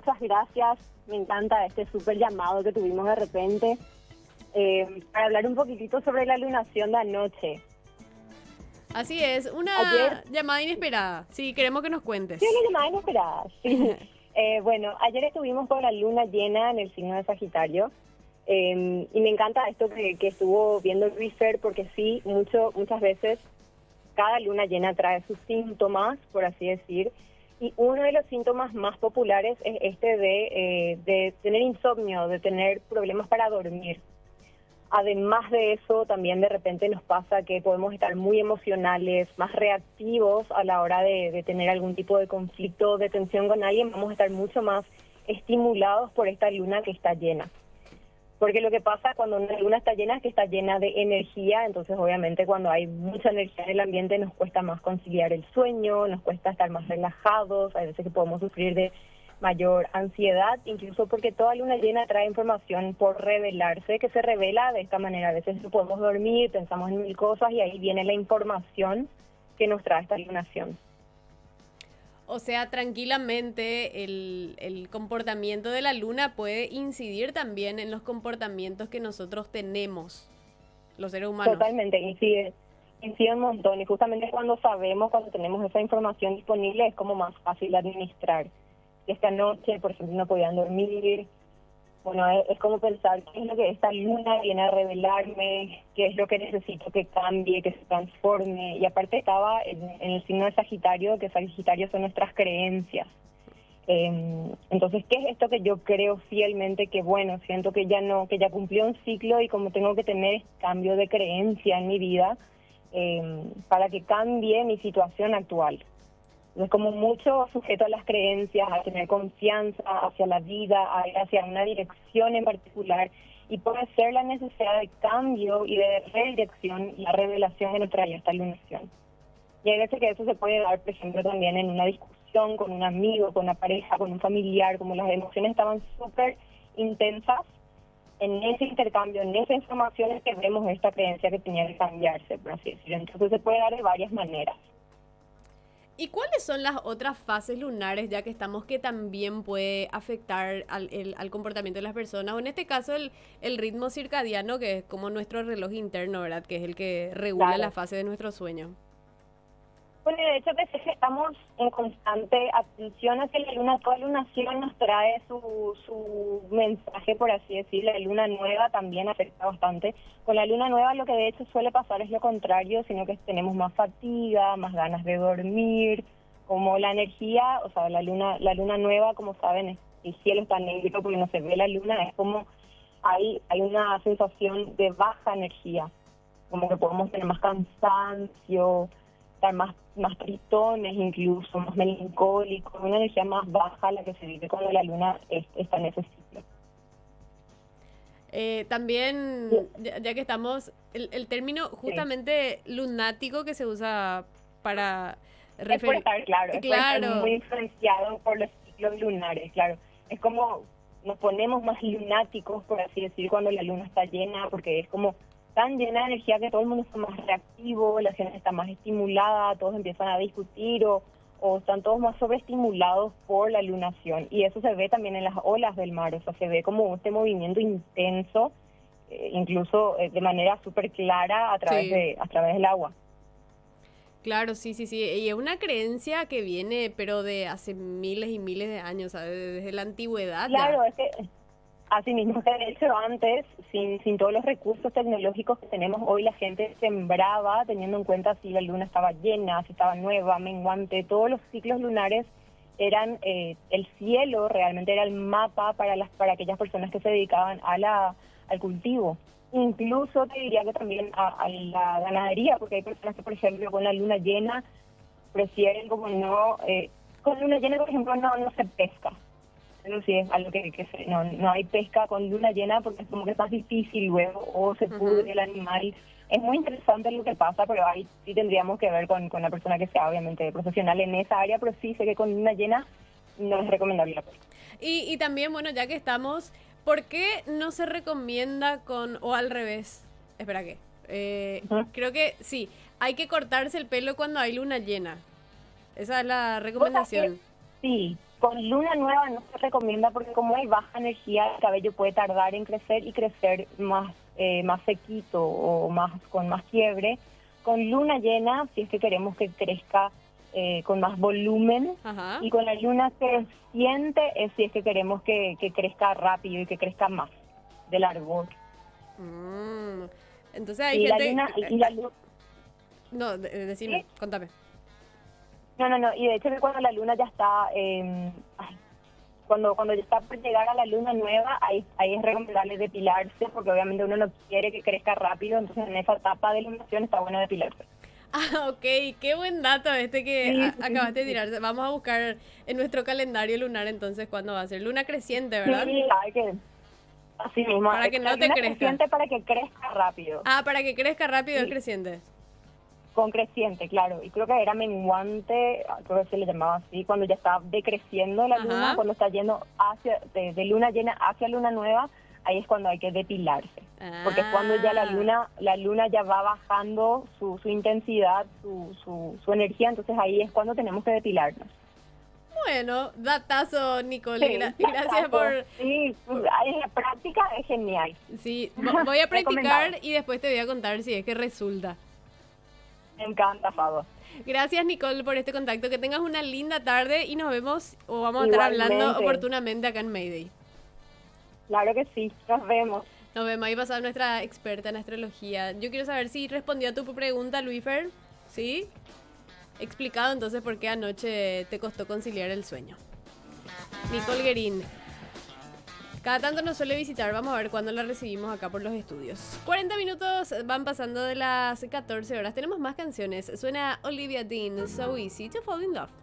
muchas gracias. Me encanta este súper llamado que tuvimos de repente para hablar un poquitito sobre la lunación de anoche. Así es, una llamada inesperada. Sí, queremos que nos cuentes. Sí, una llamada inesperada, sí. Bueno, ayer estuvimos con la luna llena en el signo de Sagitario. Y me encanta esto que estuvo viendo Luisfer, porque sí, muchas veces cada luna llena trae sus síntomas, por así decir. Y uno de los síntomas más populares es este de tener insomnio, de tener problemas para dormir. Además de eso, también de repente nos pasa que podemos estar muy emocionales, más reactivos a la hora de tener algún tipo de conflicto o de tensión con alguien. Vamos a estar mucho más estimulados por esta luna que está llena. Porque lo que pasa cuando una luna está llena es que está llena de energía, entonces obviamente cuando hay mucha energía en el ambiente nos cuesta más conciliar el sueño, nos cuesta estar más relajados, hay veces que podemos sufrir de mayor ansiedad, incluso porque toda luna llena trae información por revelarse, que se revela de esta manera. A veces no podemos dormir, pensamos en mil cosas y ahí viene la información que nos trae esta lunación. O sea, tranquilamente el comportamiento de la luna puede incidir también en los comportamientos que nosotros tenemos, los seres humanos. Totalmente, incide un montón. Y justamente cuando tenemos esa información disponible, es como más fácil administrar. Y esta noche, por ejemplo, no podían dormir. Bueno, es como pensar qué es lo que esta luna viene a revelarme, qué es lo que necesito que cambie, que se transforme. Y aparte estaba en el signo de Sagitario, que Sagitario son nuestras creencias. Entonces, ¿qué es esto que yo creo fielmente? Que bueno, siento que ya cumplió un ciclo y como tengo que tener cambio de creencia en mi vida para que cambie mi situación actual. Es como mucho sujeto a las creencias, a tener confianza hacia la vida, a ir hacia una dirección en particular, y puede ser la necesidad de cambio y de redirección la revelación que nos trae esta lunación. Y hay veces que eso se puede dar, por ejemplo, también en una discusión con un amigo, con una pareja, con un familiar, como las emociones estaban súper intensas. En ese intercambio, en esa información es que vemos esta creencia que tenía que cambiarse, por así decirlo. Entonces se puede dar de varias maneras. ¿Y cuáles son las otras fases lunares, ya que estamos, que también puede afectar al comportamiento de las personas? O en este caso el ritmo circadiano, que es como nuestro reloj interno, ¿verdad? Que es el que regula la fase de nuestro sueño. Bueno, de hecho que estamos en constante atención hacia la luna. Toda lunación nos trae su mensaje, por así decirlo. La luna nueva también afecta bastante. Con la luna nueva lo que de hecho suele pasar es lo contrario, sino que tenemos más fatiga, más ganas de dormir. Como la energía, o sea, la luna nueva, como saben, el cielo está negro porque no se ve la luna, es como hay una sensación de baja energía, como que podemos tener más cansancio, estar más tritones, incluso más melancólicos, una energía más baja la que se vive cuando la luna está en ese ciclo. También, ya que estamos, el término justamente lunático que se usa para es por estar, claro, es por estar muy influenciado por los ciclos lunares, claro. Es como nos ponemos más lunáticos, por así decir, cuando la luna está llena, porque es como tan llena de energía que todo el mundo está más reactivo, la gente está más estimulada, todos empiezan a discutir o están todos más sobreestimulados por la lunación. Y eso se ve también en las olas del mar, o sea, se ve como este movimiento intenso, incluso de manera súper clara a través del agua. Claro, sí. Y es una creencia que viene, pero de hace miles y miles de años, ¿sabes? Desde la antigüedad. Claro, ya. es que así mismo, de hecho antes, sin todos los recursos tecnológicos que tenemos hoy, la gente sembraba teniendo en cuenta si la luna estaba llena, si estaba nueva, menguante. Todos los ciclos lunares eran el cielo, realmente era el mapa para aquellas personas que se dedicaban al cultivo. Incluso te diría que también a la ganadería, porque hay personas que, por ejemplo, con la luna llena prefieren como no, con luna llena, por ejemplo, no se pesca. Eso sí es algo que no hay pesca con luna llena porque es como que es más difícil luego, o se pudre el animal. Es muy interesante lo que pasa, pero ahí sí tendríamos que ver con la persona que sea obviamente profesional en esa área, pero sí sé que con luna llena no es recomendable la pesca. Y también, bueno, ya que estamos, ¿por qué no se recomienda o al revés? Espera, ¿qué? Creo que sí, hay que cortarse el pelo cuando hay luna llena. Esa es la recomendación. Sí, Con luna nueva no se recomienda porque como hay baja energía, el cabello puede tardar en crecer y crecer más sequito o con más fiebre. Con luna llena, si es que queremos que crezca con más volumen, Ajá. y con la luna creciente es si es que queremos que crezca rápido y que crezca más de largo. Entonces hay Y la gente... luna... Y la luna No, decime, ¿sí? contame. No, y de hecho que cuando la luna ya está, cuando ya está por llegar a la luna nueva, ahí es recomendable depilarse, porque obviamente uno no quiere que crezca rápido, entonces en esa etapa de lunación está bueno depilarse. Ah, ok, qué buen dato este que Sí, acabaste de tirar. Vamos a buscar en nuestro calendario lunar entonces cuándo va a ser. Luna creciente, ¿verdad? Sí, hay que, así mismo. Para que no La te luna crezca. creciente para que crezca rápido. Ah, para que crezca rápido es Sí. creciente. Con creciente, claro. Y creo que era menguante, creo que se le llamaba así, cuando ya está decreciendo la Ajá. luna, cuando está yendo de luna llena hacia luna nueva, ahí es cuando hay que depilarse. Porque es cuando ya la luna ya va bajando su intensidad, su energía, entonces ahí es cuando tenemos que depilarnos. Bueno, datazo, Nicole. Sí, Gracias por... Sí, en la práctica es genial. Sí, voy a practicar Recomendado. y después te voy a contar si es que resulta. Me encanta, Fabo. Gracias, Nicole, por este contacto. Que tengas una linda tarde y nos vemos o vamos a estar hablando Igualmente. oportunamente acá en Mayday. Claro que sí, nos vemos. Nos vemos. Ahí pasó nuestra experta en astrología. Yo quiero saber si respondió a tu pregunta, Luifer. ¿Sí? Explicado entonces por qué anoche te costó conciliar el sueño. Nicole Guerín. Cada tanto nos suele visitar, vamos a ver cuándo la recibimos acá por los estudios. 40 minutos van pasando de las 14 horas. Tenemos más canciones. Suena Olivia Dean, So Easy to Fall in Love.